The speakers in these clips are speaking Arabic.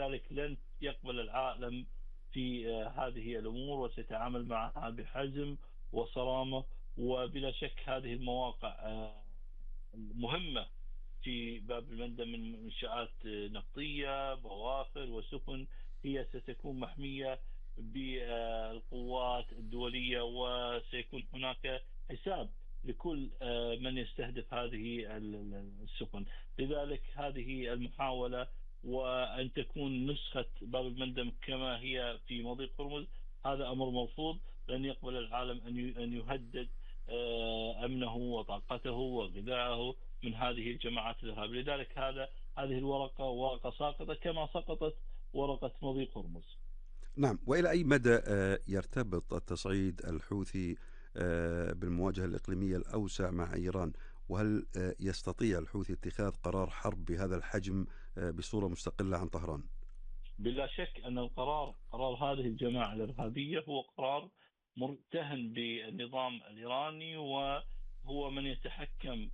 لذلك لن يقبل العالم في هذه الأمور، وسيتعامل معها بحزم وصرامة. وبلا شك هذه المواقع مهمة في باب المندب من منشآت نفطية، بواخر وسفن، هي ستكون محمية بالقوات الدولية، وسيكون هناك حساب لكل من يستهدف هذه السفن. لذلك هذه المحاولة، وأن تكون نسخة باب المندب كما هي في مضيق هرمز، هذا أمر مرفوض. لن يقبل العالم أن يهدد أمنه وطاقته وغذاءه من هذه الجماعات الإرهابية. لذلك هذه الورقة ورقة ساقطة كما سقطت ورقة مضيق هرمز. نعم، وإلى أي مدى يرتبط التصعيد الحوثي بالمواجهة الإقليمية الأوسع مع إيران؟ وهل يستطيع الحوثي اتخاذ قرار حرب بهذا الحجم بصورة مستقلة عن طهران؟ بلا شك أن قرار هذه الجماعة الإرهابية هو قرار مرتهن بالنظام الإيراني، وهو من يتحكم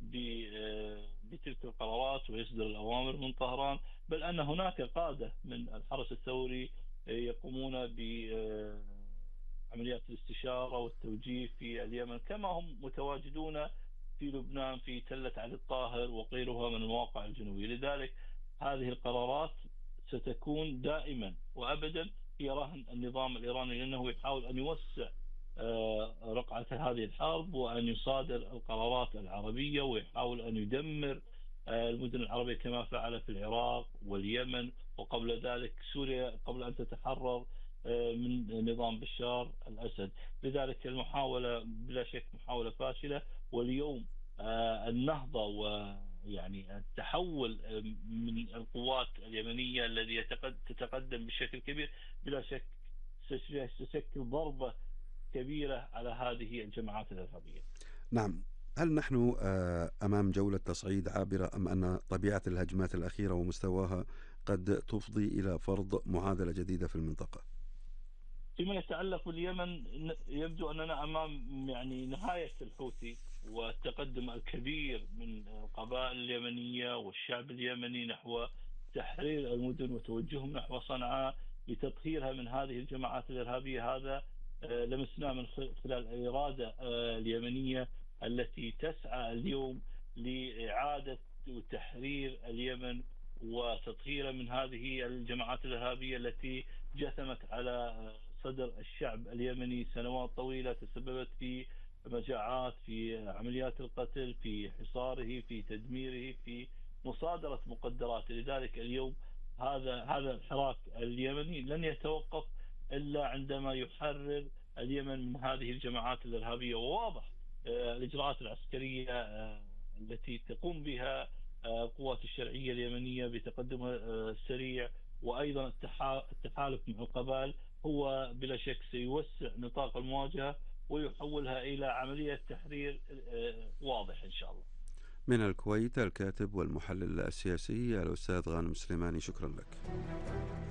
بتلك القرارات ويصدر الأوامر من طهران. بل أن هناك قادة من الحرس الثوري يقومون بعمليات الاستشارة والتوجيه في اليمن، كما هم متواجدون في لبنان في تلة علي الطاهر وغيرها من المواقع الجنوبية. لذلك هذه القرارات ستكون دائما وأبدا هي رهن النظام الإيراني، لأنه يحاول أن يوسع رقعة هذه الحرب، وأن يصادر القرارات العربية، ويحاول أن يدمر المدن العربية كما فعل في العراق واليمن، وقبل ذلك سوريا قبل أن تتحرر من نظام بشار الأسد. لذلك المحاولة بلا شك محاولة فاشلة. واليوم النهضة ويعني التحول من القوات اليمنية الذي تتقدم بشكل كبير، بلا شك ستشكل ضربة كبيرة على هذه الجماعات الإرهابية. نعم. هل نحن أمام جولة تصعيد عابرة، أم أن طبيعة الهجمات الأخيرة ومستواها قد تفضي إلى فرض معادلة جديدة في المنطقة؟ فيما يتعلق باليمن، يبدو أننا أمام يعني نهاية الحوثي والتقدم الكبير من القبائل اليمنية والشعب اليمني نحو تحرير المدن وتوجههم نحو صنعاء لتطهيرها من هذه الجماعات الإرهابية. هذا لمسناه من خلال الإرادة اليمنية التي تسعى اليوم لإعادة وتحرير اليمن وتطهيرها من هذه الجماعات الإرهابية التي جثمت على صدر الشعب اليمني سنوات طويلة، تسببت في مجاعات، في عمليات القتل، في حصاره، في تدميره، في مصادرة مقدراته. لذلك اليوم هذا الحراك اليمني لن يتوقف إلا عندما يحرر اليمن من هذه الجماعات الإرهابية. وواضح الإجراءات العسكرية التي تقوم بها القوات الشرعية اليمنية بتقدمها السريع، وأيضا التحالف مع القبائل، هو بلا شك سيوسع نطاق المواجهة ويحولها إلى عملية تحرير واضح إن شاء الله. من الكويت الكاتب والمحلل السياسي الأستاذ غانم سليماني، شكرا لك.